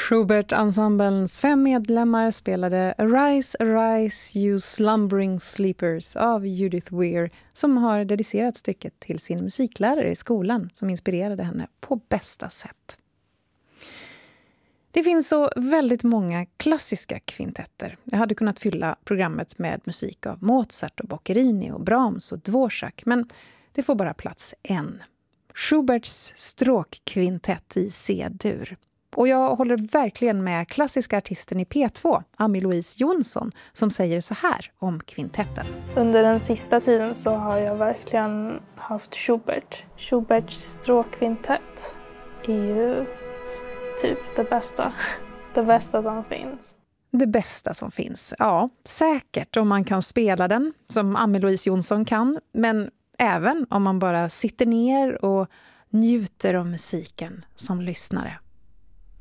Schubert-ensemblens 5 medlemmar spelade Arise, Arise, You Slumbering Sleepers av Judith Weir, som har dedicerat stycket till sin musiklärare i skolan som inspirerade henne på bästa sätt. Det finns så väldigt många klassiska kvintetter. Jag hade kunnat fylla programmet med musik av Mozart och Boccherini och Brahms och Dvorak, men det får bara plats en. Schuberts stråkkvintett i C-dur. Och jag håller verkligen med klassiska artisten i P2, Ami-Louise Jonsson, som säger så här om kvintetten. Under den sista tiden så har jag verkligen haft Schubert. Schuberts stråkkvintett är ju typ det bästa. Det bästa som finns. Det bästa som finns, ja, säkert om man kan spela den, som Ami-Louise Jonsson kan, men även om man bara sitter ner och njuter av musiken som lyssnare.